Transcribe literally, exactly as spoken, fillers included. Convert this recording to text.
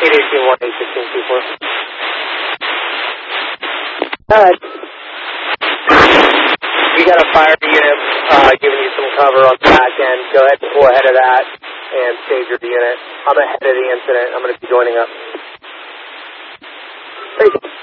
eight eighteen one, eight sixteen two four. Alright. We got a fire unit uh, giving you some cover on the back end. Go ahead and pull ahead of that and stage your unit. I'm ahead of the incident. I'm going to be joining up. Thank you.